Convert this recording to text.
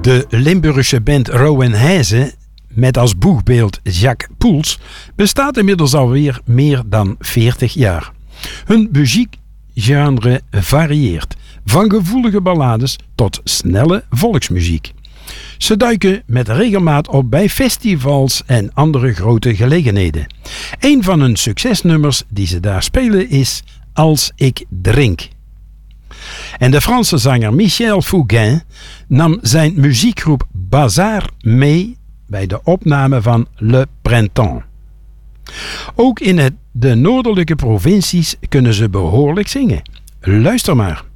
De Limburgse band Rowwen Heijzen, met als boegbeeld Jacques Poels, bestaat inmiddels alweer meer dan 40 jaar. Hun muziekgenre varieert, van gevoelige ballades tot snelle volksmuziek. Ze duiken met regelmaat op bij festivals en andere grote gelegenheden. Een van hun succesnummers die ze daar spelen is Als ik drink. En de Franse zanger Michel Fugain nam zijn muziekgroep Bazar mee bij de opname van Le Printemps. Ook in de noordelijke provincies kunnen ze behoorlijk zingen. Luister maar.